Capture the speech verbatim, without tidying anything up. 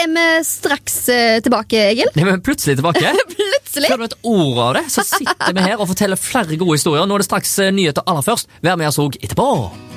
er vi straks uh, tilbake, Egil. Ja, men plutselig tilbake. Plutselig. Før du vet ordet av det, så sitter vi her og forteller flere gode historier. Nå er det straks uh, nyheter aller først. Vær med oss også etterpå.